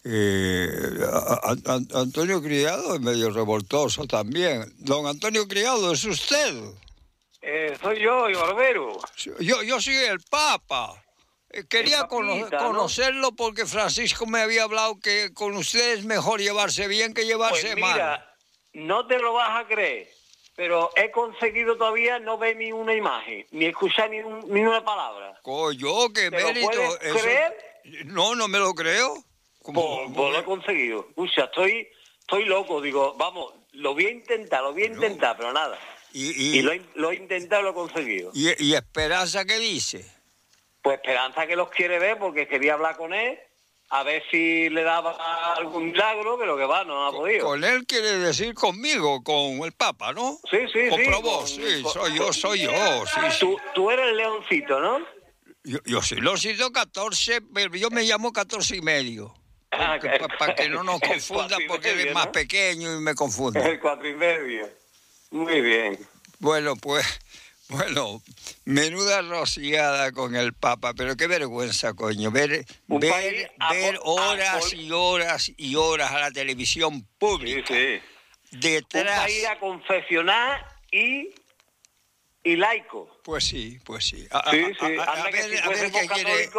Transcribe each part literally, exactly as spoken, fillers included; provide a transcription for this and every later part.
Eh, a, a, Antonio Criado es medio revoltoso también. Don Antonio Criado, ¿es usted? Eh, soy yo, y Barbero. Yo, yo soy el Papa. Quería el papita, cono conocerlo, ¿no? Porque Francisco me había hablado que con usted es mejor llevarse bien que llevarse pues mira, mal. No te lo vas a creer, pero he conseguido todavía no ver ni una imagen, ni escuchar ni, un, ni una palabra. Coño, qué ¿Te mérito. lo puedes Eso... creer? No, no me lo creo. Pues, pues lo he conseguido. Escucha, estoy, estoy loco, digo, vamos, lo voy a intentar, lo voy a intentar, no. pero nada. Y, y, y lo, lo he intentado, lo he conseguido. ¿Y, y Esperanza qué dice? Pues Esperanza que los quiere ver porque quería hablar con él, a ver si le daba algún milagro, pero que va, no ha podido. Con él quiere decir conmigo, con el Papa, ¿no? Sí, sí, Comprobó, sí. sí, con, soy yo, soy yo. Sí, sí. Tú, tú eres el leoncito, ¿no? Yo, yo soy leoncito catorce, pero yo me llamo catorce y medio. Para pa que no nos confunda, porque medio, eres más ¿no? pequeño y me confunde. El cuatro y medio. Muy bien. Bueno, pues, bueno, menuda rociada con el Papa, pero qué vergüenza, coño, ver, ver, ver horas y horas y horas a la televisión pública. Sí, sí. Detrás. Un país a confesionar y, y laico. Pues sí, pues sí. A, sí, a, sí. A, a, Anda a que ver, si a ver qué quiere.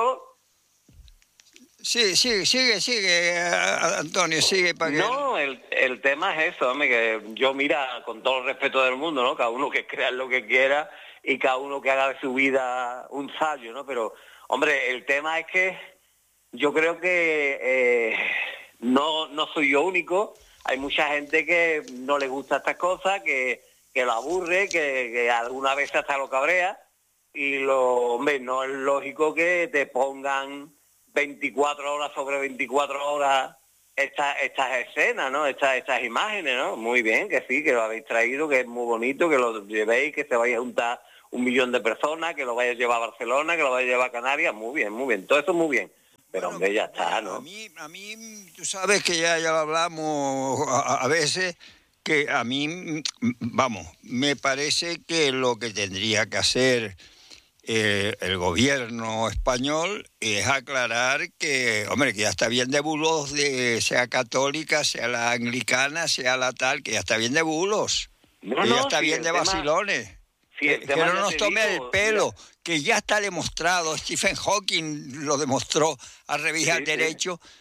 Sí, sí, sigue, sigue, Antonio, sigue para que... No, el, el tema es eso, hombre, que yo, mira, con todo el respeto del mundo, ¿no? Cada uno que crea lo que quiera y cada uno que haga de su vida un sallo, ¿no? Pero, hombre, el tema es que yo creo que eh, no, no soy yo único, hay mucha gente que no le gusta estas cosas, que, que lo aburre, que, que alguna vez hasta lo cabrea, y lo, hombre, no es lógico que te pongan veinticuatro horas sobre veinticuatro horas estas estas escenas, ¿no? Estas estas imágenes, ¿no? Muy bien, que sí, que lo habéis traído, que es muy bonito, que lo llevéis, que se vaya a juntar un millón de personas, que lo vaya a llevar a Barcelona, que lo vaya a llevar a Canarias, muy bien, muy bien, todo eso muy bien. Pero, bueno, hombre, ya está, ¿no? A mí, a mí, tú sabes que ya, ya lo hablamos a, a veces, que a mí, vamos, me parece que lo que tendría que hacer Eh, el gobierno español es aclarar que, hombre, que ya está bien de bulos, de, sea católica, sea la anglicana, sea la tal, que ya está bien de bulos, no, que no, ya está si bien de tema, vacilones, si que, que no nos tome digo, el pelo, mira. Que ya está demostrado, Stephen Hawking lo demostró a revista sí, derecho, sí.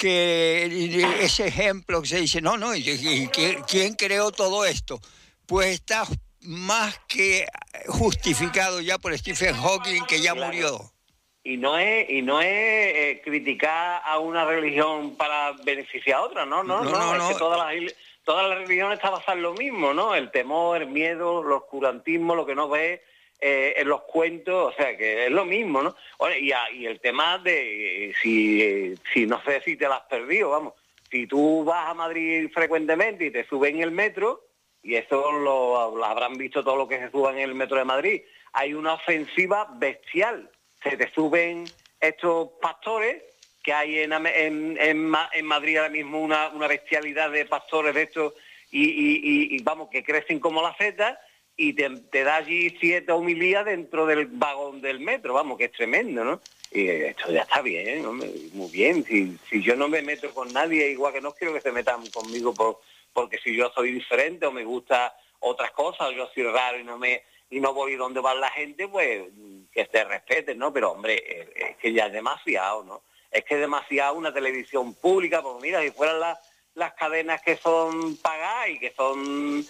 Que ese ejemplo que se dice, no, no, ¿y, y, ¿quién creó todo esto? Pues está más que justificado ya por Stephen Hawking, que ya claro. murió. Y no es y no es eh, criticar a una religión para beneficiar a otra, no, no, no, no, no es no. que todas las, todas las religiones están basadas en lo mismo, ¿no? El temor, el miedo, el oscurantismo, lo que no ves eh, en los cuentos, o sea, que es lo mismo, ¿no? Oye, y, a, y el tema de eh, si, eh, si no sé si te lo has perdido, vamos, si tú vas a Madrid frecuentemente y te subes en el metro, y eso lo, lo habrán visto todo lo que se suba en el metro de Madrid, hay una ofensiva bestial. Se te suben estos pastores, que hay en, en, en, en Madrid ahora mismo una, una bestialidad de pastores de estos, y, y, y, y vamos, que crecen como la seta, y te, te da allí siete homilías dentro del vagón del metro, vamos, que es tremendo, ¿no? Y esto ya está bien, hombre, muy bien. Si, si yo no me meto con nadie, igual que no quiero que se metan conmigo por... porque si yo soy diferente o me gusta otras cosas, o yo soy raro y no me y no voy donde va la gente, pues que se respeten, ¿no? Pero, hombre, es que ya es demasiado, ¿no? Es que es demasiado una televisión pública, porque mira, si fueran las, las cadenas que son pagadas y que son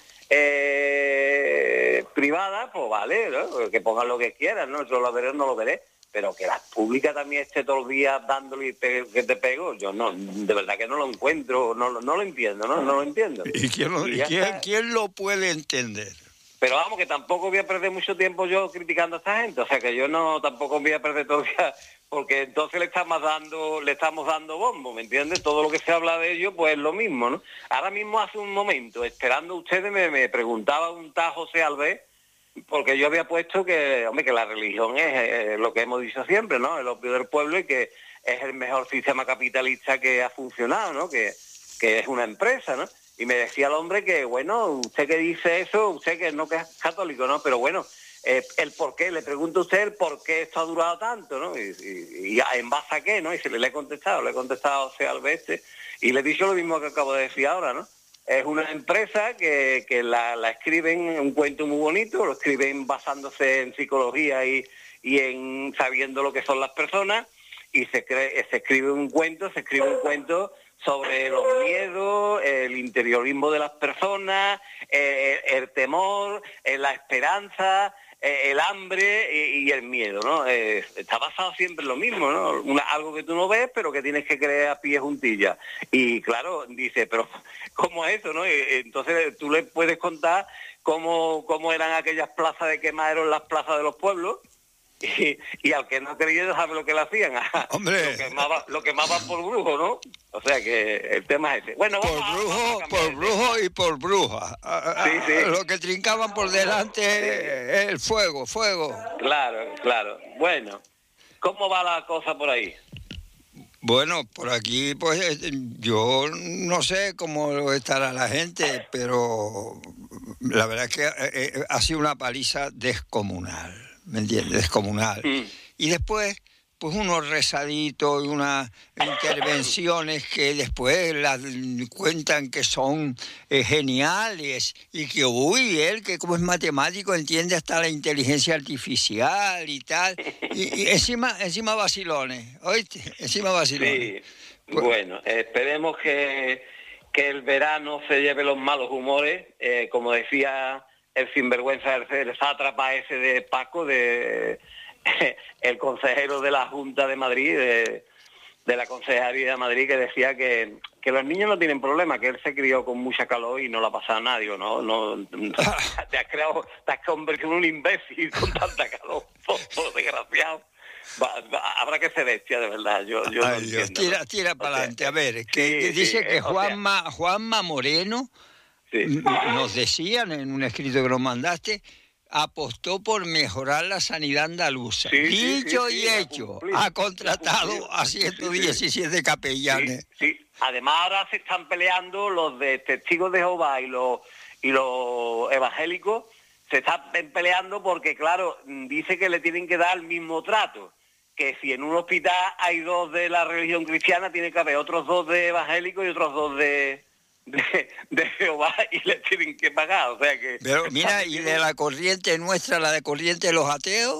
eh, privadas, pues vale, ¿no? Que pongan lo que quieran, ¿no? Yo lo veré o no lo veré. Pero que las públicas también esté todos los días dándole y pe que te pego, yo no, de verdad que no lo encuentro, no, no lo entiendo, ¿no? No lo entiendo. ¿Y quién lo, y ¿quién, ¿quién lo puede entender? Pero vamos, que tampoco voy a perder mucho tiempo yo criticando a esta gente, o sea que yo no tampoco voy a perder todo el día, porque entonces le estamos dando, le estamos dando bombo, ¿me entiendes? Todo lo que se habla de ellos, pues es lo mismo, ¿no? Ahora mismo hace un momento, esperando ustedes, me, me preguntaba un tal José Alves, porque yo había puesto que, hombre, que la religión es eh, lo que hemos dicho siempre, ¿no? El opio del pueblo y que es el mejor sistema capitalista que ha funcionado, ¿no? Que, que es una empresa, ¿no? Y me decía el hombre que, bueno, usted que dice eso, usted que no que es católico, ¿no? Pero bueno, eh, el por qué, le pregunta a usted el por qué esto ha durado tanto, ¿no? Y, y, y en base a qué, ¿no? Y se le, le he contestado, le he contestado a José Albeste, y le he dicho lo mismo que acabo de decir ahora, ¿no? Es una empresa que, que la, la escriben un cuento muy bonito, lo escriben basándose en psicología y, y en sabiendo lo que son las personas, y se, cree, se escribe un cuento, se escribe un cuento sobre los miedos, el interiorismo de las personas, eh, el temor, eh, la esperanza, eh, el hambre y, y el miedo, ¿no? Eh, está basado siempre en lo mismo, ¿no? Una, algo que tú no ves, pero que tienes que creer a pie juntilla. Y claro, dice, pero ¿cómo es eso, no? Y, entonces tú le puedes contar cómo, cómo eran aquellas plazas de quemaderos, las plazas de los pueblos. Y, y al que no creía no sabe lo que le hacían. Hombre. Lo quemaban, lo quemaban por brujo, ¿no? O sea que el tema es ese. Bueno, por vamos brujo, a, a por brujo y por bruja. Sí, sí. Lo que trincaban por delante es el fuego, fuego. Claro, claro. Bueno, ¿cómo va la cosa por ahí? Bueno, por aquí, pues yo no sé cómo estará la gente, pero la verdad es que ha sido una paliza descomunal. ¿Me entiendes? Descomunal. Mm. Y después, pues unos rezaditos y unas intervenciones que después las cuentan que son eh, geniales y que, uy, él que como es matemático entiende hasta la inteligencia artificial y tal. Y, y encima, encima vacilones, ¿oíste? Encima vacilones. Sí, pues, bueno, esperemos que, que el verano se lleve los malos humores, eh, como decía el sinvergüenza, el, el sátrapa ese de Paco, de el consejero de la Junta de Madrid, de, de la Consejería de Madrid, que decía que, que los niños no tienen problema, que él se crió con mucha calor y no la pasaba a nadie, ¿no? no, no te has creado, te has convertido en un imbécil con tanta calor, por, por desgraciado. Va, va, habrá que ser bestia, de verdad. Yo, yo Ay, no Dios, entiendo, tira, ¿no? tira para adelante. A ver, que, sí, que dice sí, que eh, Juanma, o sea, Juanma Moreno, sí. nos decían en un escrito que nos mandaste, apostó por mejorar la sanidad andaluza. Sí, Dicho sí, sí, y sí, hecho, cumplido, ha contratado a ciento diecisiete sí, sí. capellanes. Sí, sí. Además ahora se están peleando los de testigos de Jehová y los, y los evangélicos, se están peleando porque, claro, dice que le tienen que dar el mismo trato. Que si en un hospital hay dos de la religión cristiana, tiene que haber otros dos de evangélicos y otros dos de... De, de Jehová y le tienen que pagar, o sea que... Pero mira, y de la corriente nuestra, la de corriente de los ateos,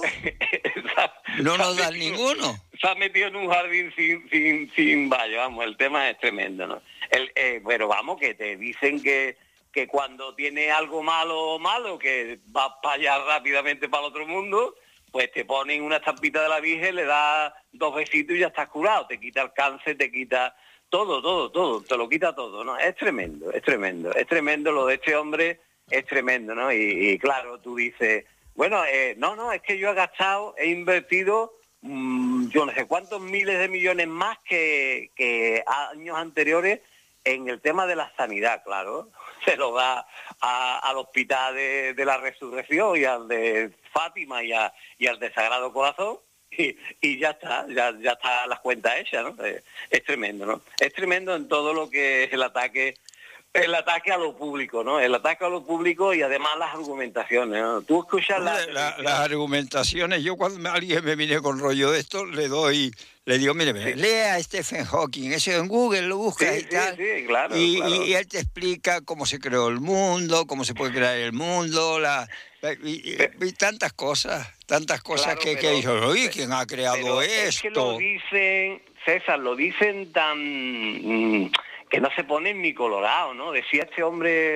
no nos dan ninguno. Se ha metido en un jardín sin sin sin vaya, vamos, el tema es tremendo, ¿no? El, eh, pero vamos, que te dicen que, que cuando tiene algo malo malo, que va para allá rápidamente para el otro mundo, pues te ponen una estampita de la Virgen, le das dos besitos y ya estás curado, te quita el cáncer, te quita... Todo, todo, todo, te lo quita todo, ¿no? Es tremendo, es tremendo, es tremendo lo de este hombre, es tremendo, ¿no? Y, y claro, tú dices, bueno, eh, no, no, es que yo he gastado, he invertido, mmm, yo no sé cuántos miles de millones más que, que años anteriores en el tema de la sanidad, claro. Se lo da a, al hospital de, de la Resurrección y al de Fátima y, a, y al de Sagrado Corazón. Y, y ya está, ya, ya está las cuentas hechas, ¿no? Es, es tremendo, ¿no? Es tremendo en todo lo que es el ataque, el ataque a lo público, ¿no? El ataque a lo público y además las argumentaciones, ¿no? Tú escuchas la, la, las argumentaciones, yo cuando alguien me viene con rollo de esto, le doy, le digo, mire, mire sí. lea a Stephen Hawking, eso en Google lo busca sí, y tal, sí, sí, claro, y, claro. y él te explica cómo se creó el mundo, cómo se puede crear el mundo, la... Y, y, y tantas cosas, tantas cosas claro, que, que dijo, oye, ¿quién ha creado esto? Es que lo dicen, César, lo dicen tan... Mmm, que no se ponen ni colorado, ¿no? Decía este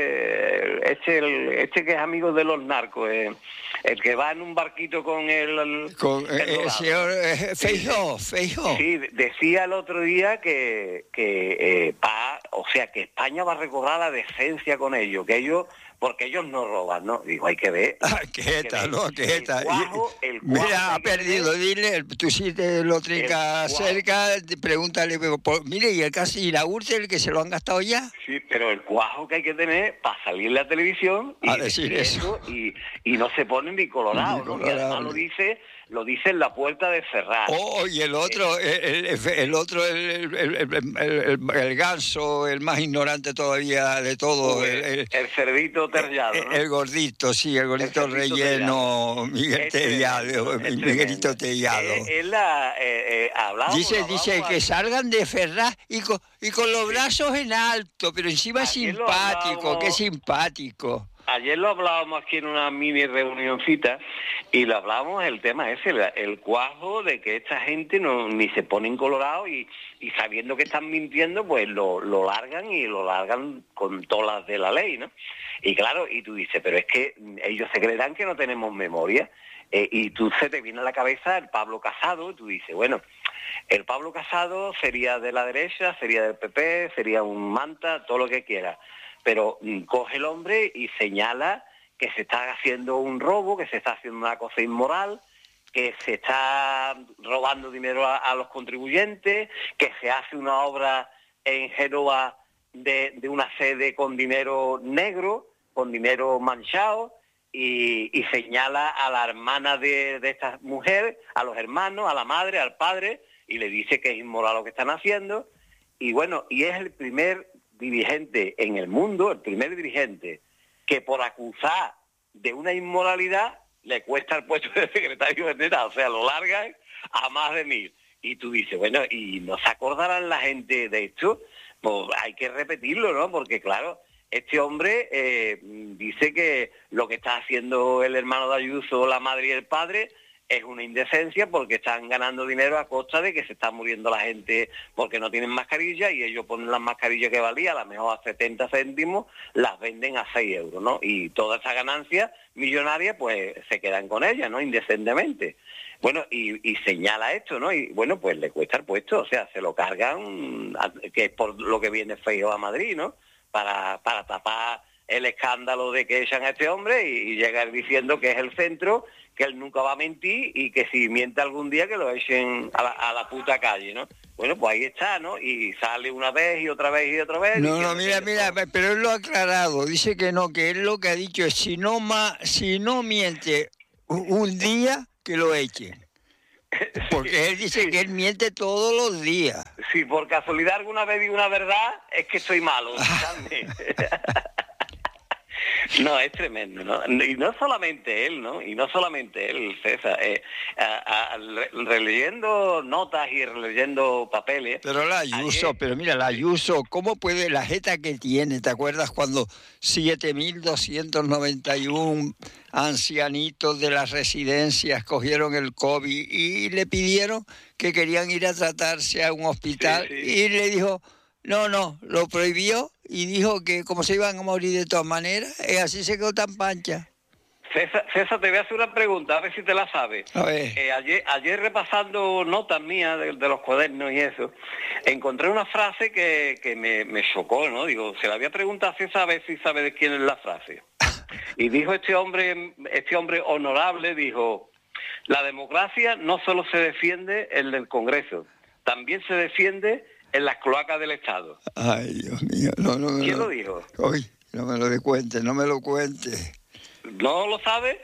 hombre, este, el, este que es amigo de los narcos, eh, el que va en un barquito con el... el con el, el señor eh, Feijóo, Feijóo. Sí, decía el otro día que, que eh, pa, o sea, que España va a recobrar la decencia con ellos, que ellos... porque ellos no roban, ¿no? Digo, hay que ver. Ah, quieta, ¿no? Quieta. El cuajo, el cuajo mira, ha perdido, ver. Dile, tú si te lo trincas cerca, pregúntale, por, mire, y el casi la Urtel que se lo han gastado ya. Sí, pero el cuajo que hay que tener para salir en la televisión y a decir eso. Y, y no se ponen ni colorado, ¿no? Y además lo dice, lo dice en la puerta de Ferraz. Oh, y el otro, el, el, el otro, el, el, el, el, el ganso, el más ignorante todavía de todo. El, el, el cerdito Tellado, ¿no? El gordito, sí, el gordito el relleno, Tellado. Miguel es Tellado, tremendo, Miguelito Tellado. Eh, él la, eh, eh, hablamos, dice, hablamos, dice que salgan de Ferraz y con, y con los brazos en alto, pero encima es simpático, qué simpático. Ayer lo hablábamos aquí en una mini reunioncita y lo hablábamos el tema ese, el, el cuajo de que esta gente no ni se ponen colorados y, y sabiendo que están mintiendo, pues lo, lo largan y lo largan con todas las de la ley, ¿no? Y claro, y tú dices, pero es que ellos se creerán que no tenemos memoria. Eh, y tú se te viene a la cabeza el Pablo Casado, y tú dices, bueno, el Pablo Casado sería de la derecha, sería del P P, sería un manta, todo lo que quiera. Pero mm, coge el hombre y señala que se está haciendo un robo, que se está haciendo una cosa inmoral, que se está robando dinero a, a los contribuyentes, que se hace una obra en Génova de, de una sede con dinero negro, con dinero manchado, y, y señala a la hermana de, de esta mujer, a los hermanos, a la madre, al padre, y le dice que es inmoral lo que están haciendo. Y bueno, y es el primer dirigente en el mundo, el primer dirigente que por acusar de una inmoralidad le cuesta el puesto de secretario de Estado, o sea, lo largan a más de mil. Y tú dices, bueno, ¿y no se acordarán la gente de esto? Pues hay que repetirlo, ¿no? Porque claro, este hombre eh, dice que lo que está haciendo el hermano de Ayuso, la madre y el padre, es una indecencia porque están ganando dinero a costa de que se está muriendo la gente porque no tienen mascarilla y ellos ponen las mascarillas que valía, a lo mejor a setenta céntimos, las venden a seis euros, ¿no? Y toda esa ganancia millonaria pues se quedan con ella, ¿no? Indecentemente. Bueno, y, y señala esto, ¿no? Y bueno, pues le cuesta el puesto, o sea, se lo cargan, que es por lo que viene Feijóo a Madrid, ¿no? Para, para tapar el escándalo de que echan a este hombre y, y llegar diciendo que es el centro, que él nunca va a mentir y que si miente algún día que lo echen a la, a la puta calle, ¿no? Bueno, pues ahí está, ¿no? Y sale una vez y otra vez y otra vez. No, no, mira, mira, todo. Pero él lo ha aclarado, dice que no, que él lo que ha dicho es si no, ma, si no miente un día, que lo echen. Porque él dice sí. que él miente todos los días. Si por casualidad alguna vez digo una verdad, es que estoy malo. No, es tremendo, ¿no? Y no solamente él, ¿no? Y no solamente él, César. Eh, a, a, releyendo notas y releyendo papeles... Pero la Ayuso, ayer... pero mira, la Ayuso, ¿cómo puede la jeta que tiene? ¿Te acuerdas cuando siete mil doscientos noventa y uno ancianitos de las residencias cogieron el COVID y le pidieron que querían ir a tratarse a un hospital? Sí, sí. Y le dijo... No, no, lo prohibió y dijo que como se iban a morir de todas maneras, eh, así se quedó tan pancha. César, César, te voy a hacer una pregunta, a ver si te la sabes. A ver. Eh, ayer, ayer repasando notas mías de, de los cuadernos y eso, encontré una frase que, que me, me chocó, ¿no? Digo, se la había preguntado a César a ver si sabe de quién es la frase. Y dijo este hombre, este hombre honorable, dijo, la democracia no solo se defiende en el Congreso, también se defiende en las cloacas del Estado. Ay, Dios mío. No, no, ¿Quién no. lo dijo? Uy, no me lo cuente, no me lo cuente. ¿No lo sabe?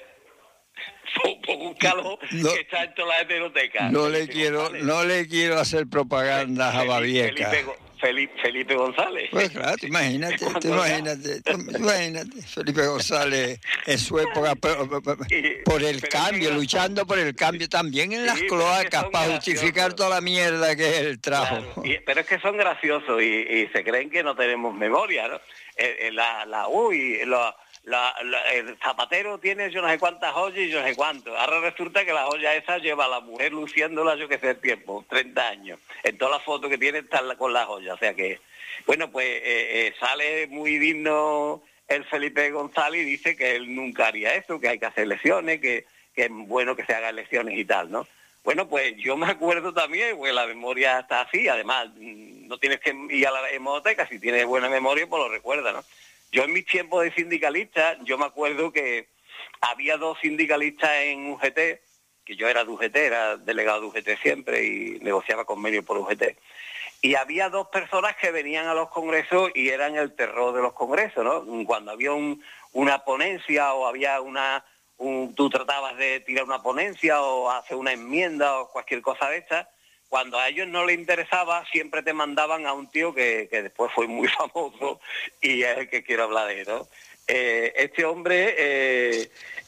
Pues búscalo, no, que está en toda la hemeroteca. No le quiero, no le quiero hacer propaganda a Babieca. Felipe, Felipe, Felipe González. Pues claro, tú imagínate, tú imagínate, tú imagínate, Felipe González en su época por, por el cambio, luchando por el cambio también en las sí, cloacas para justificar toda la mierda que él trajo. Claro, y, pero es que son graciosos y, y se creen que no tenemos memoria, ¿no? Eh, eh, la, la, uy, la, la, la, el Zapatero tiene yo no sé cuántas joyas y yo no sé cuánto. Ahora resulta que la joya esa lleva a la mujer luciéndola yo que sé el tiempo, treinta años. En todas las fotos que tiene está con la joya. O sea que, bueno, pues eh, eh, sale muy digno el Felipe González y dice que él nunca haría eso, que hay que hacer elecciones, que, que es bueno que se hagan elecciones y tal, ¿no? Bueno, pues yo me acuerdo también, pues la memoria está así, además no tienes que ir a la hemeroteca, si tienes buena memoria pues lo recuerdas, ¿no? Yo en mis tiempos de sindicalista, yo me acuerdo que había dos sindicalistas en U G T, que yo era de U G T, era delegado de U G T siempre y negociaba convenios por U G T. Y había dos personas que venían a los congresos y eran el terror de los congresos, ¿no? Cuando había un, una ponencia o había una, un, tú tratabas de tirar una ponencia o hacer una enmienda o cualquier cosa de estas, cuando a ellos no les interesaba, siempre te mandaban a un tío que, que después fue muy famoso y es el que quiero hablar de él, ¿no? Eh, este hombre eh,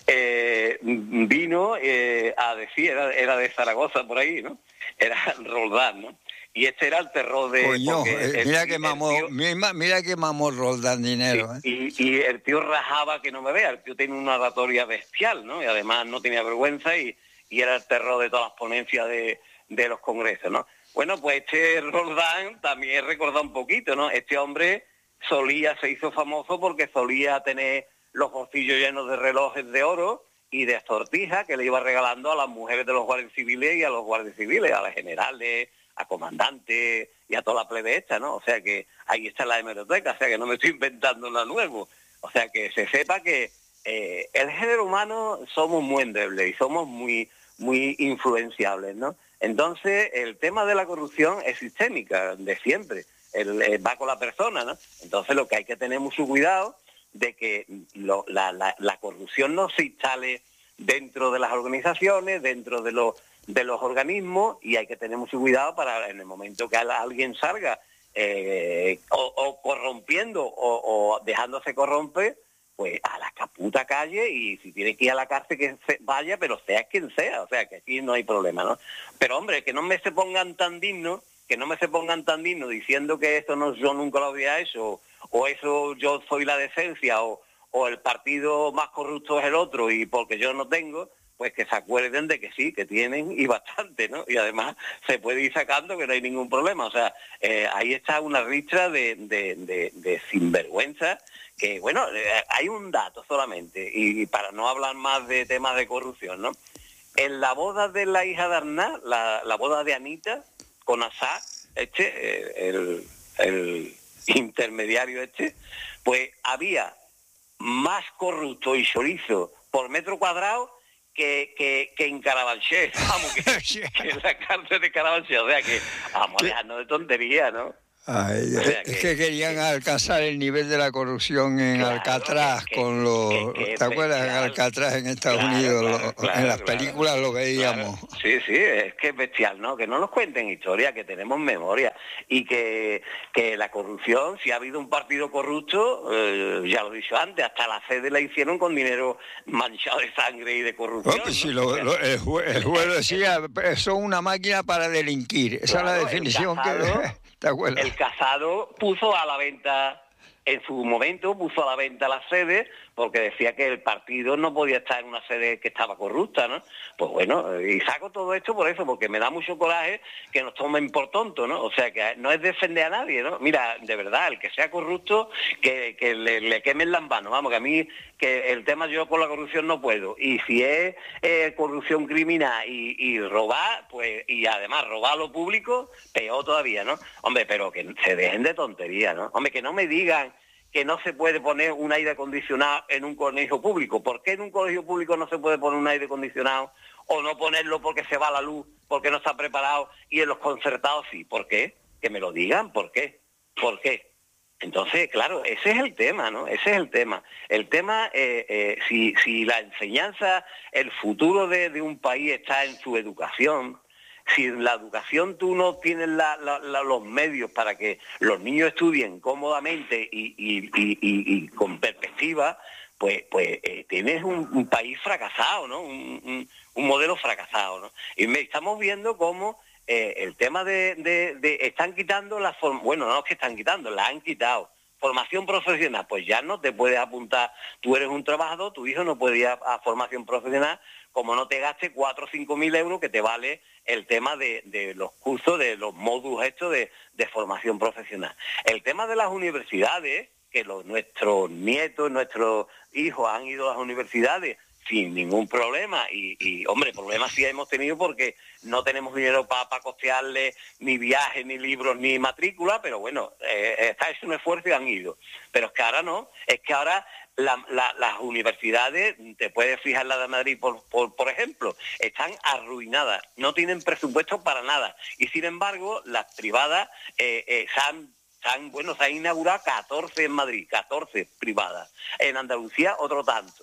eh, vino eh, a decir, era, era de Zaragoza por ahí, ¿no? Era Roldán, ¿no? Y este era el terror de... Coño, eh, el, mira que mamó, tío, mira, mira que mamó Roldán dinero, sí, ¿eh? y, y el tío rajaba que no me vea, el tío tiene una oratoria bestial, ¿no? Y además no tenía vergüenza y, y era el terror de todas las ponencias de, de los congresos, ¿no? Bueno, pues este Roldán también he recordado un poquito, ¿no? Este hombre solía, se hizo famoso porque solía tener los bolsillos llenos de relojes de oro y de sortijas que le iba regalando a las mujeres de los guardias civiles y a los guardias civiles, a los generales, a comandantes y a toda la plebe esta, ¿no? O sea que ahí está la hemeroteca, o sea que no me estoy inventando nada nuevo. O sea que se sepa que eh, el género humano somos muy endebles y somos muy, muy influenciables, ¿no? Entonces el tema de la corrupción es sistémica, de siempre, el, el, va con la persona, ¿no? Entonces lo que hay que tener mucho cuidado de que lo, la, la, la corrupción no se instale dentro de las organizaciones, dentro de los de los organismos, y hay que tener mucho cuidado para en el momento que alguien salga eh, o, o corrompiendo o, o dejándose corromper, pues a la caputa calle, y si tiene que ir a la cárcel que se vaya, pero sea quien sea, o sea que aquí no hay problema, ¿no? Pero hombre, que no me se pongan tan dignos, que no me se pongan tan dignos diciendo que esto no, yo nunca lo había hecho, o eso yo soy la decencia, o, o el partido más corrupto es el otro y porque yo no tengo, pues que se acuerden de que sí, que tienen y bastante, ¿no? Y además se puede ir sacando que no hay ningún problema. O sea, eh, ahí está una ristra de, de, de, de sinvergüenza que, bueno, eh, hay un dato solamente, y para no hablar más de temas de corrupción, ¿no? En la boda de la hija de Arnaz, la, la boda de Anita, con Asá, este, eh, el, el intermediario este, pues había más corrupto y chorizo por metro cuadrado que, que, que en Carabanchel, vamos, que, que en la cárcel de Carabanchel, o sea que, vamos, dejando de tontería, ¿no? Ay, o sea, es que, que querían que, alcanzar el nivel de la corrupción en claro, Alcatraz, que, con los... Que, que ¿te acuerdas en Alcatraz en Estados claro, Unidos? Claro, lo, claro, en las películas claro, lo veíamos. Claro. Sí, sí, es que es bestial, ¿no? Que no nos cuenten historia, que tenemos memoria, y que, que la corrupción, si ha habido un partido corrupto, eh, ya lo he dicho antes, hasta la sede la hicieron con dinero manchado de sangre y de corrupción. Oh, pues ¿no? Si lo, lo, el, juez, el juez decía, son una máquina para delinquir, esa claro, es la definición Casado, que... ¿Te acuerdas? El Casado puso a la venta, en su momento puso a la venta la sede, porque decía que el partido no podía estar en una sede que estaba corrupta, ¿no? Pues bueno, y saco todo esto por eso, porque me da mucho coraje que nos tomen por tontos, ¿no? O sea, que no es defender a nadie, ¿no? Mira, de verdad, el que sea corrupto, que, que le, le quemen las manos, vamos, que a mí, que el tema yo con la corrupción no puedo. Y si es eh, corrupción criminal y, y robar, pues, y además robar lo público, peor todavía, ¿no? Hombre, pero que se dejen de tontería, ¿no? Hombre, que no me digan que no se puede poner un aire acondicionado en un colegio público. ¿Por qué en un colegio público no se puede poner un aire acondicionado? O no ponerlo porque se va la luz, porque no está preparado, y en los concertados sí. ¿Por qué? Que me lo digan, ¿por qué? ¿Por qué? Entonces, claro, ese es el tema, ¿no? Ese es el tema. El tema, eh, eh, si, si la enseñanza, el futuro de, de un país está en su educación, si en la educación tú no tienes la, la, la, los medios para que los niños estudien cómodamente y, y, y, y, y con perspectiva, pues, pues eh, tienes un, un país fracasado, ¿no? Un, un, un modelo fracasado, ¿no? Y me, estamos viendo cómo eh, el tema de, de, de... Están quitando la forma... Bueno, no es que están quitando, la han quitado. Formación profesional, pues ya no te puedes apuntar. Tú eres un trabajador, tu hijo no puede ir a, a formación profesional, como no te gastes cuatro o cinco mil euros que te vale el tema de, de los cursos, de los módulos estos de, de formación profesional. El tema de las universidades, que los, nuestros nietos, nuestros hijos han ido a las universidades sin ningún problema, y, y hombre, problemas sí hemos tenido porque no tenemos dinero para pa costearle ni viajes, ni libros, ni matrícula, pero bueno, eh, está hecho un esfuerzo y han ido. Pero es que ahora no, es que ahora la, la, las universidades, te puedes fijar la de Madrid, por, por, por ejemplo, están arruinadas, no tienen presupuesto para nada, y sin embargo, las privadas eh, eh, se han Han, bueno, se han inaugurado catorce en Madrid, catorce privadas. En Andalucía, otro tanto.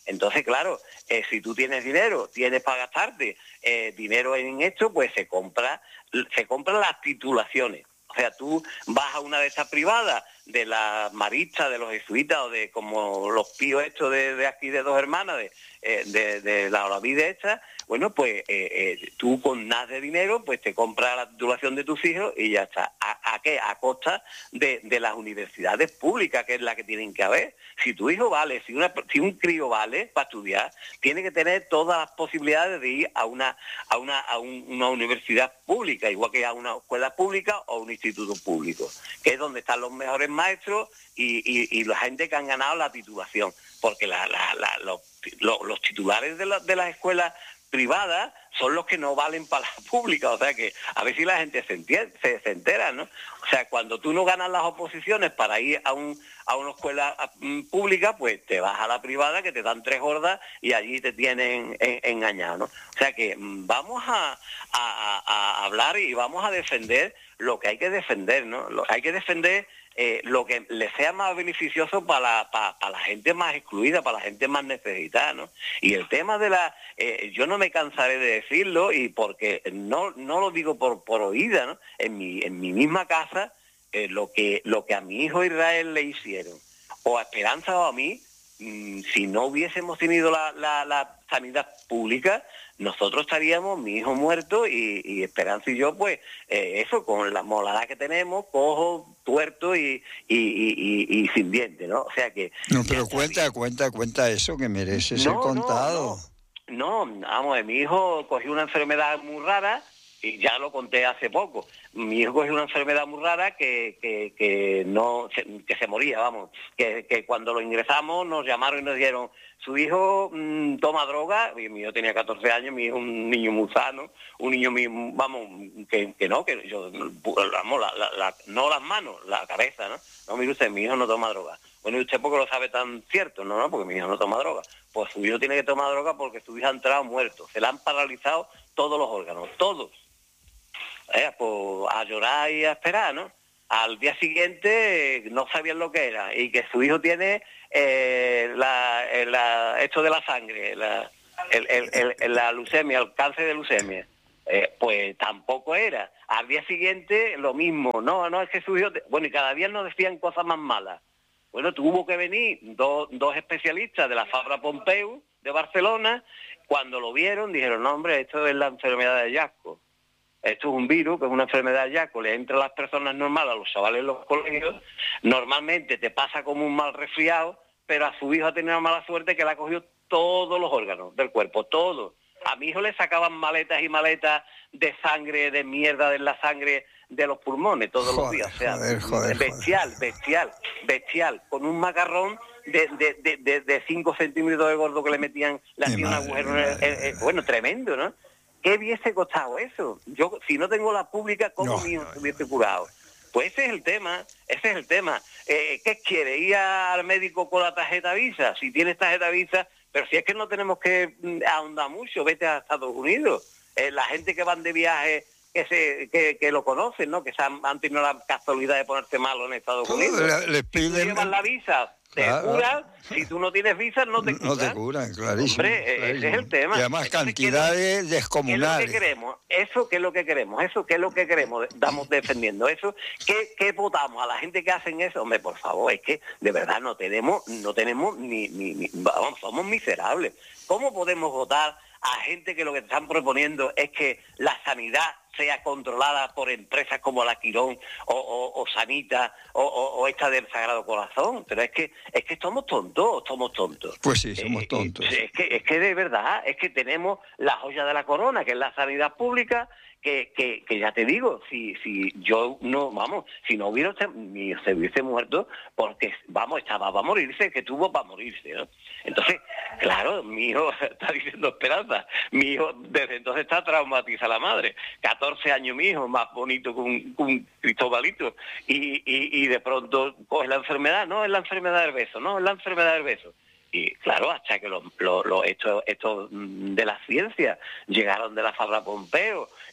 Entonces, claro, eh, si tú tienes dinero, tienes para gastarte eh, dinero en esto, pues se compra, se compran las titulaciones. O sea, tú vas a una de estas privadas, de las maristas, de los jesuitas, o de como los píos estos de, de aquí de Dos Hermanas, de, eh, de, de la Olavide esta, bueno, pues eh, eh, tú con nada de dinero, pues te compras la titulación de tus hijos y ya está. ¿A, a qué? A costa de, de las universidades públicas, que es la que tienen que haber. Si tu hijo vale, si, una, si un crío vale para estudiar, tiene que tener todas las posibilidades de ir a una, a una, a un, una universidad pública, igual que a una escuela pública o un instituto público, que es donde están los mejores maestros y, y, y la gente que han ganado la titulación. Porque la, la, la, los, los, los titulares de, la, de las escuelas privadas son los que no valen para la pública, o sea que a ver si la gente se, entiende, se, se entera, ¿no? O sea, cuando tú no ganas las oposiciones para ir a, un, a una escuela pública, pues te vas a la privada, que te dan tres gordas y allí te tienen en, engañado, ¿no? O sea que vamos a, a, a hablar y vamos a defender lo que hay que defender, ¿no? Lo, hay que defender Eh, lo que le sea más beneficioso para la, para, para la gente más excluida, para la gente más necesitada, ¿no? Y el tema de la... Eh, yo no me cansaré de decirlo, y porque no no lo digo por, por oída, ¿no? En mi, en mi misma casa, eh, lo que lo que a mi hijo Israel le hicieron, o a Esperanza o a mí, mmm, si no hubiésemos tenido la, la, la sanidad pública, nosotros estaríamos, mi hijo muerto y, y Esperanza y yo, pues, eh, eso, con la molada que tenemos, cojo, tuerto y, y, y, y, y sin dientes, ¿no? O sea que... No, pero cuenta, bien. cuenta, cuenta eso, que merece no, ser contado. No, no, no, vamos, mi hijo cogió una enfermedad muy rara, y ya lo conté hace poco. Mi hijo cogió una enfermedad muy rara que, que, que no que se moría, vamos, que, que cuando lo ingresamos nos llamaron y nos dijeron, su hijo mmm, toma droga, y mi hijo tenía catorce años, mi hijo un niño muy sano, un niño, muy, vamos, que, que no, que yo, vamos, la, la, la, no las manos, la cabeza, ¿no? No, mire usted, mi hijo no toma droga. Bueno, ¿y usted por qué lo sabe tan cierto? No, no, porque mi hijo no toma droga. Pues su hijo tiene que tomar droga porque su hijo ha entrado muerto, se le han paralizado todos los órganos, todos. Eh, pues a llorar y a esperar, ¿no? Al día siguiente eh, no sabían lo que era, y que su hijo tiene eh, la, la, esto de la sangre, la, el, el, el, la leucemia, el cáncer de leucemia. Eh, pues tampoco era. Al día siguiente lo mismo, no, no, es que su hijo... Te... Bueno, y cada día nos decían cosas más malas. Bueno, tuvo que venir dos, dos especialistas de la Fabra Pompeu, de Barcelona. Cuando lo vieron dijeron, no, hombre, esto es la enfermedad de Yasco. Esto es un virus, que es una enfermedad ya, que le entra a las personas normales, a los chavales en los colegios. Normalmente te pasa como un mal resfriado, pero a su hijo ha tenido mala suerte que le ha cogido todos los órganos del cuerpo, todos. A mi hijo le sacaban maletas y maletas de sangre, de mierda de la sangre de los pulmones todos joder, los días. O sea, joder, joder, bestial, joder. bestial, bestial, con un macarrón de, de, de, de, de cinco centímetros de gordo que le metían, le hacían un agujero, eh, eh, bueno, tremendo, ¿no? ¿Qué hubiese costado eso? Yo, si no tengo la pública, ¿cómo no, mi hijo no, se hubiese curado? Pues ese es el tema, ese es el tema. Eh, ¿Qué quiere? ¿Ir al médico con la tarjeta Visa? Si tienes tarjeta Visa, pero si es que no tenemos que ahondar mucho, vete a Estados Unidos. Eh, la gente que van de viaje, que se que, que lo conocen, ¿no? Que se han, han tenido la casualidad de ponerse malo en Estados Unidos. Le, le piden... Si tú llevas la visa, te claro. curan. Si tú no tienes visa, no te curan. No te curan, clarísimo. Hombre, clarísimo. ese es el tema. Y además Entonces, cantidades ¿qué descomunales. ¿Qué es lo que queremos? Eso, ¿qué es lo que queremos? Eso, ¿qué es lo que queremos? Estamos defendiendo eso. ¿Qué, qué votamos? A la gente que hacen eso, hombre, por favor, es que de verdad no tenemos, no tenemos ni, ni, ni vamos, somos miserables. ¿Cómo podemos votar a gente que lo que están proponiendo es que la sanidad sea controlada por empresas como la Quirón o, o, o Sanita o, o, o esta del Sagrado Corazón? Pero es que es que somos tontos, somos tontos. Pues sí, somos tontos. Eh, es que es que de verdad, es que tenemos la joya de la corona, que es la sanidad pública, que, que, que ya te digo, si si yo no, vamos, si no hubiera ni se hubiese muerto, porque, vamos, estaba para morirse, que tuvo para morirse, ¿no? Entonces, claro, mi hijo está diciendo Esperanza, mi hijo desde entonces está traumatizada la madre, catorce años mi hijo, más bonito que un, que un Cristobalito, y, y, y de pronto coge la enfermedad, no, es la enfermedad del beso, no, es la enfermedad del beso. Y claro, hasta que lo, lo, lo, esto, esto de la ciencia llegaron de la Fabra Pompeu,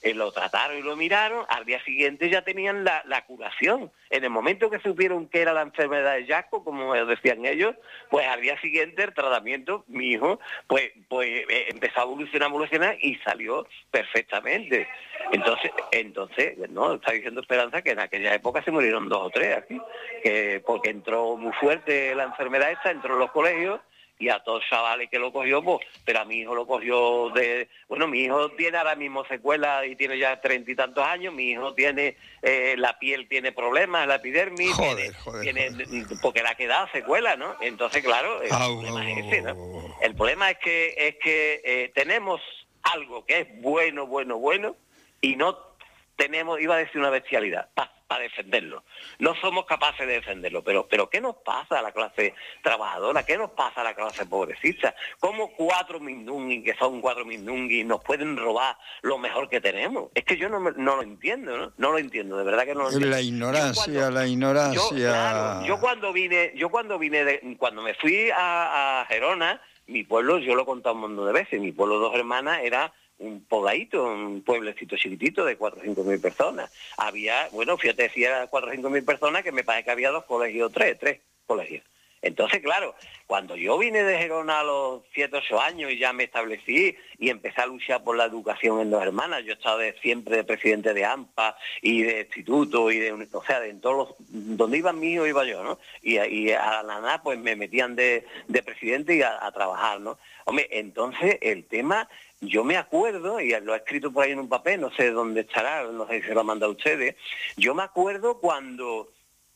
eh, lo trataron y lo miraron, al día siguiente ya tenían la, la curación. En el momento que supieron que era la enfermedad de Charcot, como decían ellos, pues al día siguiente el tratamiento, mi hijo, pues, pues eh, empezó a evolucionar, evolucionar y salió perfectamente. Entonces, entonces, no, está diciendo Esperanza que en aquella época se murieron dos o tres aquí, que porque entró muy fuerte la enfermedad esta, entró en los colegios, y a todos los chavales que lo cogió, pues, pero a mi hijo lo cogió de... Bueno, mi hijo tiene ahora mismo secuelas y tiene ya treinta y tantos años, mi hijo tiene, eh, la piel tiene problemas, la epidermis, joder, tiene, joder, tiene joder. porque le ha quedado secuela, ¿no? Entonces, claro, el Au, problema au, es ese, ¿no? au. El problema es que, es que eh, tenemos algo que es bueno, bueno, bueno, y no tenemos, iba a decir una bestialidad, para pa defenderlo. No somos capaces de defenderlo, pero pero ¿qué nos pasa a la clase trabajadora? ¿Qué nos pasa a la clase pobrecita? ¿Cómo cuatro mindungui, que son cuatro mindungui, nos pueden robar lo mejor que tenemos? Es que yo no, me, no lo entiendo, ¿no? No lo entiendo, de verdad que no lo entiendo. La ignorancia, cuando, la ignorancia. Yo, claro, yo cuando vine, yo cuando vine, de, cuando me fui a, a Gerona, mi pueblo, yo lo he contado un montón de veces, mi pueblo Dos Hermanas era un pobladito, un pueblecito chiquitito de cuatro o cinco mil personas. Había, bueno, fíjate, si era cuatro o cinco mil personas, que me parece que había dos colegios, tres, tres colegios. Entonces, claro, cuando yo vine de Gerona a los siete, ocho años y ya me establecí y empecé a luchar por la educación en Dos Hermanas, yo he estado de, siempre de presidente de AMPA y de instituto y de, o sea, de en todos los, donde iban mis hijos iba yo, ¿no? Y, y a la nada pues me metían de, de presidente y a, a trabajar, ¿no? Hombre, entonces el tema, yo me acuerdo, y lo he escrito por ahí en un papel, no sé dónde estará, no sé si se lo han mandado a ustedes, yo me acuerdo cuando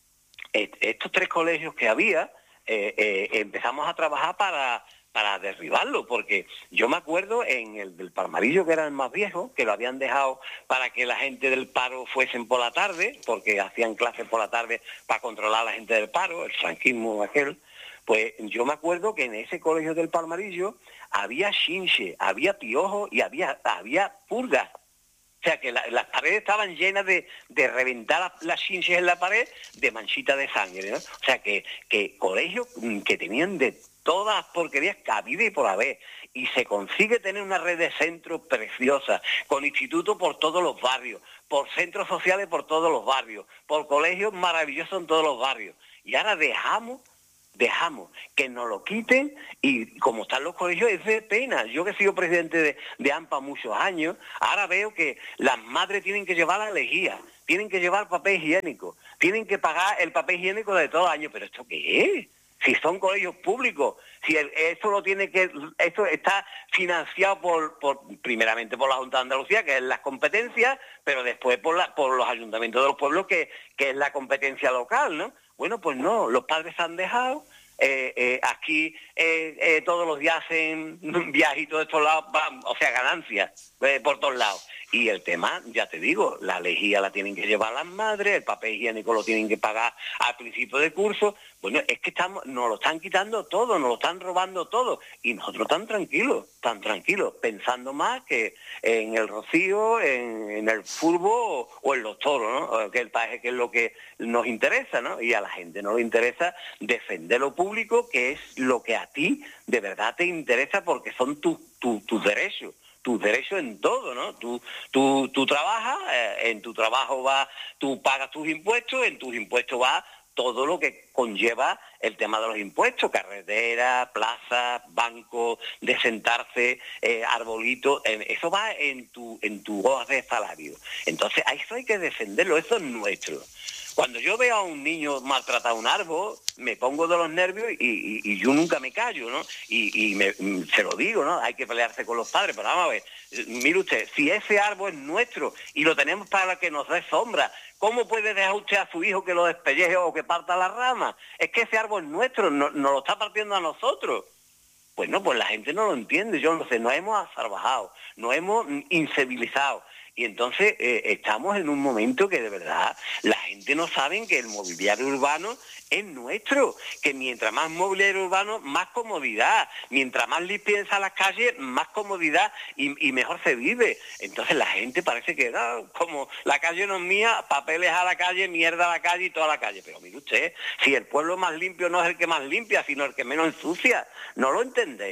estos tres colegios que había, Eh, eh, empezamos a trabajar para, para derribarlo, porque yo me acuerdo en el del Palmarillo, que era el más viejo, que lo habían dejado para que la gente del paro fuesen por la tarde, porque hacían clases por la tarde para controlar a la gente del paro, el franquismo aquel. Pues yo me acuerdo que en ese colegio del Palmarillo había chinche, había piojo y había, había purgas. O sea, que la, las paredes estaban llenas de, de reventar las, las chinches en la pared de manchitas de sangre, ¿no? O sea, que, que colegios que tenían de todas las porquerías que había y por haber. Y se consigue tener una red de centros preciosa, con institutos por todos los barrios, por centros sociales por todos los barrios, por colegios maravillosos en todos los barrios. Y ahora dejamos... dejamos que nos lo quiten y como están los colegios es de pena. Yo que he sido presidente de, de AMPA muchos años, ahora veo que las madres tienen que llevar la lejía, tienen que llevar papel higiénico, tienen que pagar el papel higiénico de todo el año. ¿Pero esto qué es? Si son colegios públicos, si el, esto lo tiene que, esto está financiado por, por primeramente por la Junta de Andalucía, que es las competencias, pero después por la, por los ayuntamientos de los pueblos, que, que es la competencia local, ¿no? Bueno, pues no, los padres se han dejado, eh, eh, aquí eh, eh, todos los días hacen viajitos de estos lados, van, o sea, ganancias eh, por todos lados. Y el tema, ya te digo, la lejía la tienen que llevar las madres, el papel higiénico lo tienen que pagar al principio de curso. Bueno, es que estamos, nos lo están quitando todo, nos lo están robando todo. Y nosotros tan tranquilos, tan tranquilos, pensando más que en el rocío, en, en el fútbol o, o en los toros, ¿no? Que el país que es lo que nos interesa, ¿no? Y a la gente no le interesa defender lo público, que es lo que a ti de verdad te interesa, porque son tus tu, tu derechos. Tus derechos en todo, ¿no? Tú, tú, tú trabajas, eh, en tu trabajo va, tú pagas tus impuestos, en tus impuestos va todo lo que conlleva el tema de los impuestos, carreteras, plazas, bancos, de sentarse, eh, arbolitos, eh, eso va en tu, en tu hoja de salario. Entonces, a eso hay que defenderlo, eso es nuestro. Cuando yo veo a un niño maltratar un árbol, me pongo de los nervios y, y, y yo nunca me callo, ¿no? Y, y me, se lo digo, ¿no? Hay que pelearse con los padres, pero vamos a ver, mire usted, si ese árbol es nuestro y lo tenemos para que nos dé sombra, ¿cómo puede dejar usted a su hijo que lo despelleje o que parta la rama? Es que ese árbol es nuestro, no, nos lo está partiendo a nosotros. Pues no, pues la gente no lo entiende, yo no sé, nos hemos azarbajado, nos hemos incivilizado. Y entonces eh, estamos en un momento que de verdad la gente no sabe que el mobiliario urbano es nuestro, que mientras más mobiliario urbano, más comodidad, mientras más limpieza las calles, más comodidad y, y mejor se vive. Entonces la gente parece que no, como la calle no es mía, papeles a la calle, mierda a la calle y toda la calle. Pero mire usted, si el pueblo más limpio no es el que más limpia, sino el que menos ensucia, ¿no lo entendéis?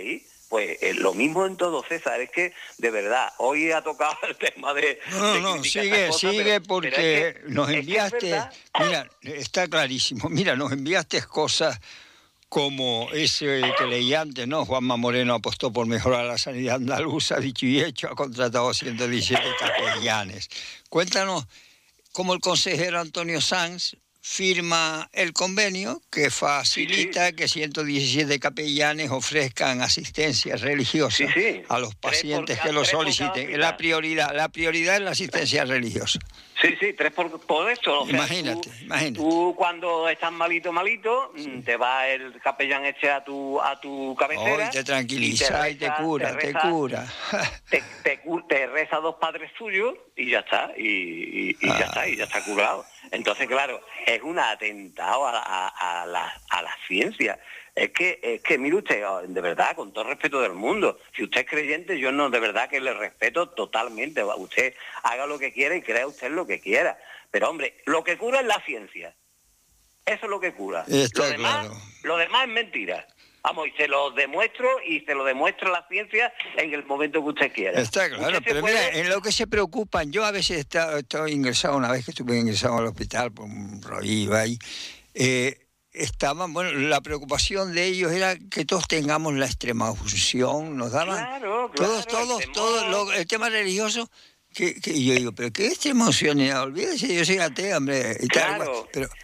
Pues eh, lo mismo en todo, César, es que, de verdad, hoy ha tocado el tema de... No, de no, sigue, cosa, sigue, pero, porque pero es que, nos enviaste... es que es mira, está clarísimo, mira, nos enviaste cosas como ese que leí antes, ¿no? Juanma Moreno apostó por mejorar la sanidad andaluza, dicho y hecho, ha contratado ciento diecisiete capellanes. Cuéntanos cómo el consejero Antonio Sanz firma el convenio que facilita sí, sí. que ciento diecisiete capellanes ofrezcan asistencia religiosa sí, sí. a los pacientes por, que lo soliciten. La prioridad, la prioridad es la asistencia religiosa. Sí, sí, tres por, por eso. O sea, imagínate, tú, imagínate. Tú cuando estás malito, malito, sí. te va el capellán este a tu a tu cabecera. Oh, y te tranquiliza y te, reza, y te cura, te, reza, te cura. te, te, te reza dos padres suyos y ya está, y, y, y ah. ya está, y ya está curado. Entonces, claro, es un atentado a, a, a, la, a la ciencia. Es que, es que, mire usted, de verdad, con todo el respeto del mundo, si usted es creyente, yo no, de verdad que le respeto totalmente. Usted haga lo que quiera y crea usted lo que quiera. Pero, hombre, lo que cura es la ciencia. Eso es lo que cura. Está lo demás, claro. Lo demás es mentira. Vamos, y se lo demuestro y se lo demuestra la ciencia en el momento que usted quiera. Está claro, pero puede... mira, en lo que se preocupan, yo a veces estoy, estoy ingresado, una vez que estuve ingresado al hospital por un rollo ahí, eh, estaban, bueno, la preocupación de ellos era que todos tengamos la extrema unción, nos daban claro, claro, todos, todos, el todos, tema... Lo, el tema religioso, que, que y yo digo, pero ¿qué extrema unción? Olvídese, yo soy ateo, hombre, y claro. tal, bueno, pero...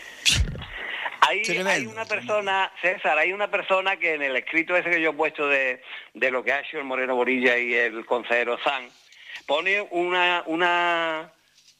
Hay, hay una persona, César, hay una persona que en el escrito ese que yo he puesto de, de lo que ha hecho el Moreno Bonilla y el consejero Sanz, pone una... una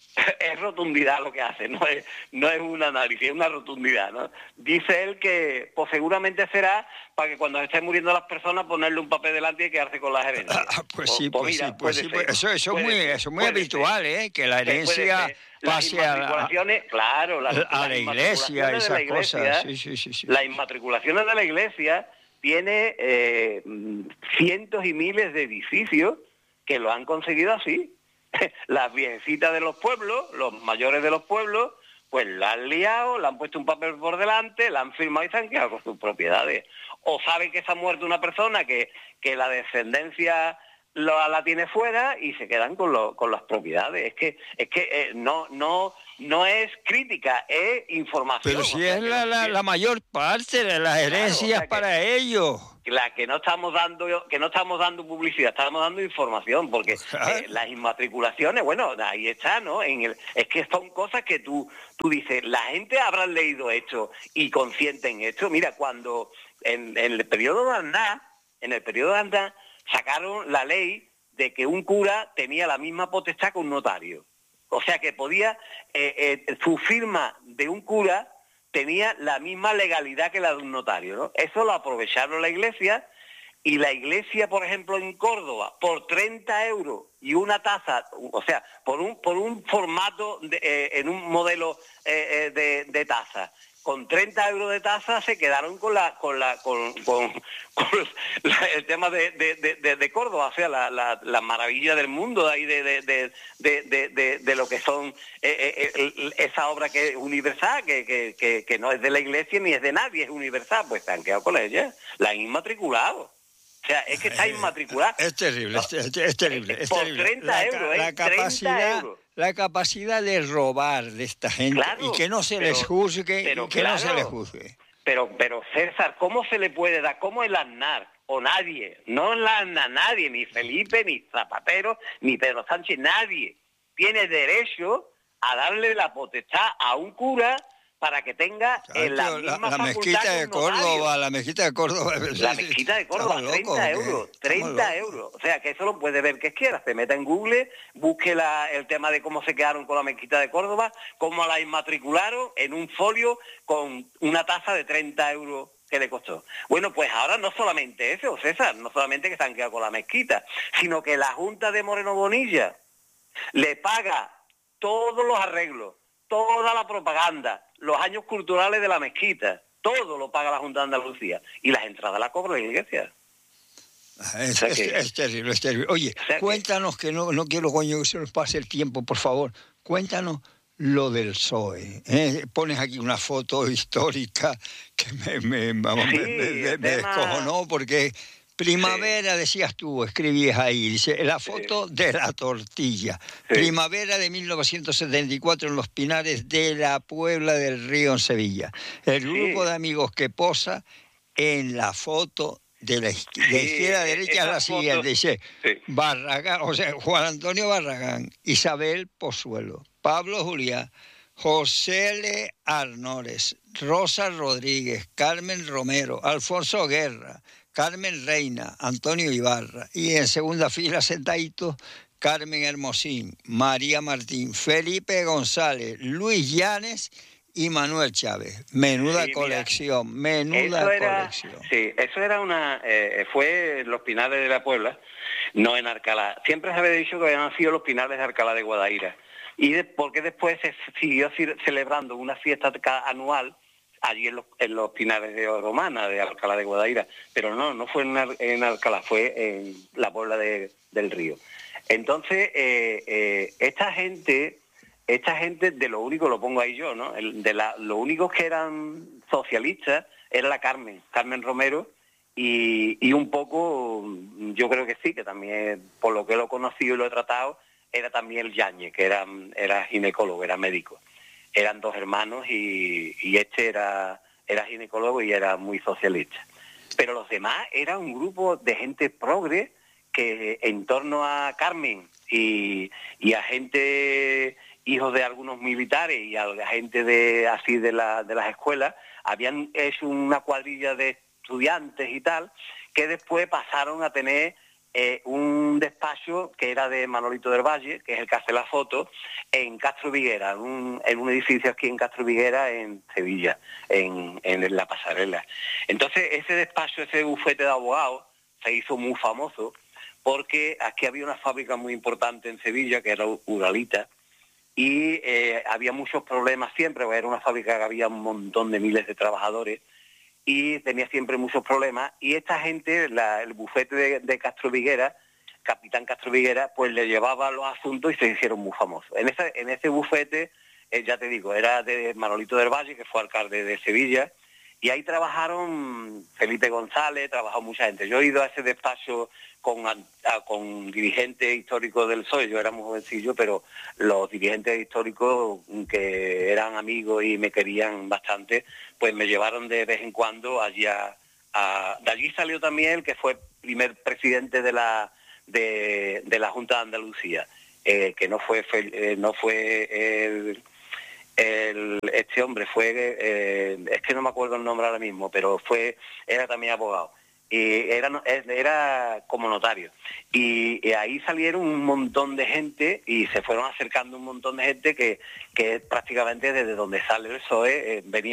es rotundidad lo que hace, no es, no es un análisis, es una rotundidad, ¿no? Dice él que pues seguramente será para que cuando estén muriendo las personas ponerle un papel delante y quedarse con las herencias. Ah, pues sí, pues, pues, mira, sí, pues sí, pues eso, eso es muy, eso muy habitual, ser. ¿eh? Que la herencia pase a la, claro, la, a la iglesia y esas cosas. Sí, sí, sí, sí. Las inmatriculaciones de la iglesia tiene eh, cientos y miles de edificios que lo han conseguido así. Las viejecitas de los pueblos, los mayores de los pueblos, pues la han liado, le han puesto un papel por delante, la han firmado y se han quedado con sus propiedades. O saben que se ha muerto una persona que, que la descendencia la, la tiene fuera y se quedan con, lo, con las propiedades. Es que es que eh, no no no es crítica, es información. Pero si es la, la, la mayor parte de las herencias, claro, o sea para ellos. La que no estamos dando, que no estamos dando publicidad, estamos dando información, porque eh, las inmatriculaciones, bueno, ahí está, ¿no? En el, es que son cosas que tú, tú dices, la gente habrá leído esto y consciente en esto. Mira, cuando en, en el periodo de Aznar, en el periodo de Aznar, sacaron la ley de que un cura tenía la misma potestad que un notario. O sea que podía, eh, eh, su firma de un cura tenía la misma legalidad que la de un notario, ¿no? Eso lo aprovecharon la iglesia, y la iglesia, por ejemplo, en Córdoba, por treinta euros y una tasa, o sea, por un por un formato, de, eh, en un modelo eh, de, de tasa, con treinta euros de tasa se quedaron con la con la con, con, con la, el tema de, de, de, de Córdoba, o sea, la, la, la maravilla del mundo de ahí de de, de, de, de, de lo que son eh, eh, esa obra que es universal, que, que, que, que no es de la iglesia ni es de nadie, es universal, pues se han quedado con ella, la han inmatriculado. O sea, es que está inmatriculada. Es terrible, es, es, es terrible. Es por terrible. treinta la, euros, ¿eh? La capacidad, treinta euros. La capacidad de robar de esta gente, claro, y que no se pero, les juzgue, pero, y que claro, no se les juzgue. Pero, pero César, ¿cómo se le puede dar? ¿Cómo el Aznar o nadie? No el Aznar, nadie, ni Felipe, ni Zapatero, ni Pedro Sánchez, nadie tiene derecho a darle la potestad a un cura para que tenga en la misma la, la mezquita de Córdoba, la mezquita de Córdoba. La mezquita de Córdoba, treinta euros, treinta euros. O sea, que eso lo puede ver que quiera. Se meta en Google, busque la, el tema de cómo se quedaron con la mezquita de Córdoba, cómo la inmatricularon en un folio con una tasa de treinta euros que le costó. Bueno, pues ahora no solamente eso, César, no solamente que se han quedado con la mezquita, sino que la Junta de Moreno Bonilla le paga todos los arreglos, toda la propaganda, los años culturales de la mezquita, todo lo paga la Junta de Andalucía, y las entradas las cobra la iglesia. Es, o sea que, es, es terrible, es terrible. Oye, o sea cuéntanos, que, que no, no quiero, coño, que se nos pase el tiempo, por favor, cuéntanos lo del P S O E. ¿eh? Pones aquí una foto histórica que me, me, vamos, sí, me, me, me descojonó, porque Primavera, sí. Decías tú, escribías ahí, dice, la foto sí. de la tortilla. Sí. Primavera de mil novecientos setenta y cuatro en los Pinares de la Puebla del Río, en Sevilla. El grupo sí. de amigos que posa en la foto de la izquierda, sí, de izquierda a derecha, es la siguiente, dice, sí. Barragán, o sea, Juan Antonio Barragán, Isabel Pozuelo, Pablo Juliá, José L. Arnores, Rosa Rodríguez, Carmen Romero, Alfonso Guerra, Carmen Reina, Antonio Ibarra, y en segunda fila sentadito, Carmen Hermosín, María Martín, Felipe González, Luis Llanes y Manuel Chávez. Menuda sí, colección, mira, menuda era, colección. Sí, eso era una, eh, fue en los Pinares de la Puebla, no en Alcalá. Siempre se había dicho que habían sido los Pinares de Alcalá de Guadaira. Y de, porque después se siguió celebrando una fiesta anual allí en los, en los Pinares de Romana, de Alcalá de Guadaira. Pero no, no fue en, en Alcalá, fue en la Puebla de, del Río. Entonces, eh, eh, esta gente, esta gente, de lo único, lo pongo ahí yo, ¿no? El, de la, lo único que eran socialistas era la Carmen, Carmen Romero, y, y un poco, yo creo que sí, que también, por lo que lo he conocido y lo he tratado, era también el Yáñez, que era, era ginecólogo, era médico. Eran dos hermanos y, y este era, era ginecólogo y era muy socialista. Pero los demás era un grupo de gente progre que en torno a Carmen y, y a gente, hijos de algunos militares y a la gente de así de, la, de las escuelas, habían hecho una cuadrilla de estudiantes y tal, que después pasaron a tener Eh, un despacho que era de Manolito del Valle, que es el que hace la foto, en Castro Viguera, en un, en un edificio aquí en Castro Viguera, en Sevilla, en, en la pasarela. Entonces ese despacho, ese bufete de abogados, se hizo muy famoso porque aquí había una fábrica muy importante en Sevilla, que era Uralita, y eh, había muchos problemas siempre, era una fábrica que había un montón de miles de trabajadores, y tenía siempre muchos problemas, y esta gente, la, el bufete de, de Castro Viguera, Capitán Castro Viguera, pues le llevaba los asuntos y se hicieron muy famosos. En ese, en ese bufete, eh, ya te digo, era de Manolito del Valle, que fue alcalde de Sevilla, y ahí trabajaron Felipe González, trabajó mucha gente. Yo he ido a ese despacho con, a, con dirigentes históricos del P S O E, yo era muy jovencillo, pero los dirigentes históricos que eran amigos y me querían bastante, pues me llevaron de vez en cuando allá. A, de allí salió también el que fue primer presidente de la de, de la Junta de Andalucía, eh, que no fue eh, no fue el, el, este hombre fue eh, es que no me acuerdo el nombre ahora mismo, pero fue era también abogado y era era como notario, y, y ahí salieron un montón de gente y se fueron acercando un montón de gente que que prácticamente desde donde sale el P S O E eh, venía